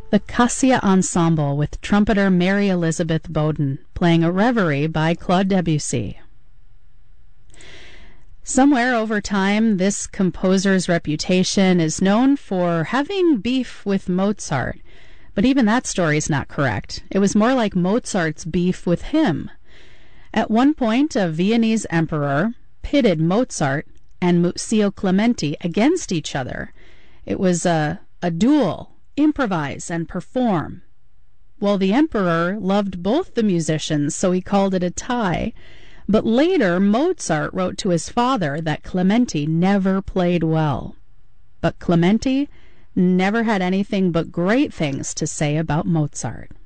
The Cassia Ensemble with trumpeter Mary Elizabeth Bowden playing a Reverie by Claude Debussy. Somewhere over time, this composer's reputation is known for having beef with Mozart, but even that story's not correct. It was more like Mozart's beef with him. At one point, a Viennese emperor pitted Mozart and Muzio Clementi against each other. It was a duel. Improvise and perform. Well, the emperor loved both the musicians, so he called it a tie. But later, Mozart wrote to his father that Clementi never played well. But Clementi never had anything but great things to say about Mozart.